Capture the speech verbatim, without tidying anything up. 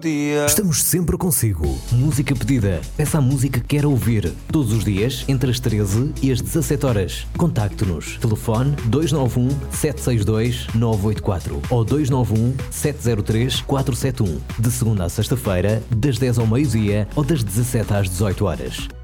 dia. Estamos sempre consigo. Música pedida. Peça a música que quer ouvir. Todos os dias, entre as treze e as dezassete horas. Contacte-nos. Telefone dois nove um, sete seis dois, nove oito quatro ou dois nove um, sete zero três, quatro sete um. De segunda a sexta-feira, das dez ao meio-dia ou das dezassete às dezoito horas.